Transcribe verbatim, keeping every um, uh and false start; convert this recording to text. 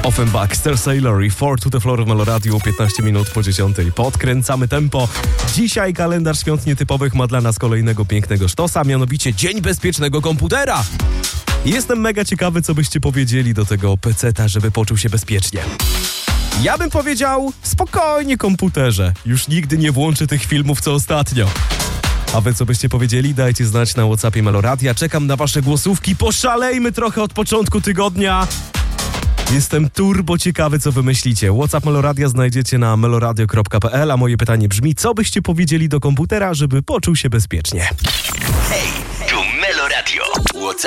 Offenbach, Star Sailor i Four to the Floor w Meloradiu, piętnaście minut po dziesiątej. Podkręcamy tempo. Dzisiaj kalendarz świąt nietypowych ma dla nas kolejnego pięknego sztosa, mianowicie Dzień Bezpiecznego Komputera. Jestem mega ciekawy, co byście powiedzieli do tego peceta, żeby poczuł się bezpiecznie. Ja bym powiedział, spokojnie komputerze, już nigdy nie włączę tych filmów co ostatnio. A wy co byście powiedzieli? Dajcie znać na WhatsAppie Meloradia. Czekam na wasze głosówki. Poszalejmy trochę od początku tygodnia. Jestem turbo ciekawy, co wymyślicie. WhatsApp Meloradia znajdziecie na meloradio kropka p l, a moje pytanie brzmi, co byście powiedzieli do komputera, żeby poczuł się bezpiecznie? Hej, tu Meloradio.